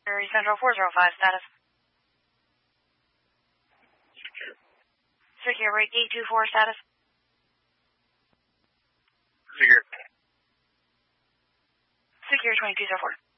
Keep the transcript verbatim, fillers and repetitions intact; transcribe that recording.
Missouri Central four zero five, status. Secure. Secure, rate eight two four, status. Secure. Secure twenty-two zero four.